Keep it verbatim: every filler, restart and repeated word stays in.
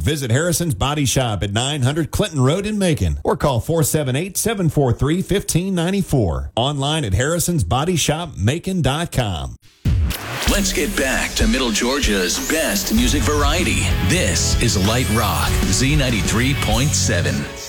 Visit Harrison's Body Shop at nine hundred Clinton Road in Macon or call four seven eight, seven four three, one five nine four. Online at harrisons body shop macon dot com. Let's get back to Middle Georgia's best music variety. This is Light Rock, Z ninety-three point seven.